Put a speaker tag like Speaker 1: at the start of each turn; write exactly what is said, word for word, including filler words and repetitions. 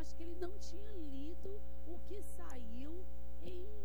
Speaker 1: acho que ele não tinha lido o que saiu em